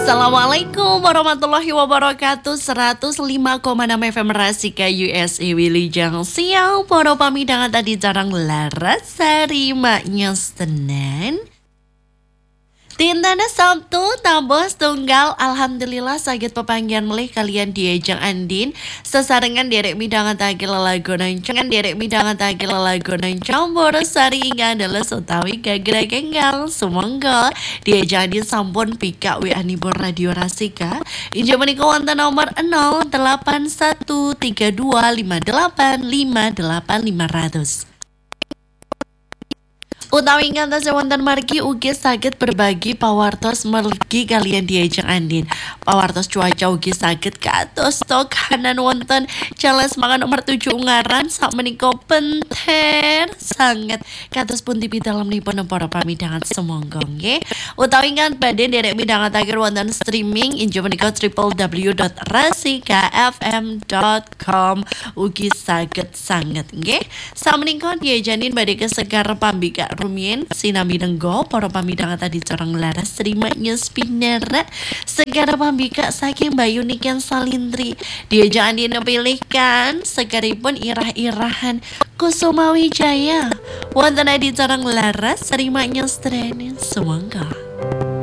Assalamualaikum warahmatullahi wabarakatuh. 105,6 FM Rasika USA Wilujeng siang. Poro pamidangan tadi jarang laras sari maknya setenan. Tintana Sabtu tambah tunggal. Alhamdulillah sakit pepanggian melih kalian diajang andin sesarengan derek midangan tagil lagunan jangan derek midangan tagil lagunan campur sari inga adalah sotawi gagra genggal sumangga diajang andin sampun pika wa nibur radio Rasika inja menika wonten nomor 081325858500. Utawi ngantos wonten margi ugi saged berbagi pawartos mergi kalian diajeng andin. Pawartos cuaca ugi saged kados kanan wonten Jales mangan nomor 7 Ungaran sak menika penter sangat kados pundi pitalemipun para pamidangan semonggo nggih. Utawi ngan badhe nderek midhangetaken wonten streaming inggih menika www.rasikafm.com ugi saged sanget nggih. Samenika diajanin badhe kesegar pambika rumiyin sinambi nenggo para pamidangan tadi corong laras terima nyespiner segara pambika saking Bayu Niken Salindri dia jangan dinepilihkan segaripun irah-irahan Kusuma Wijaya wonten di corong laras terima nyestrenin semangka.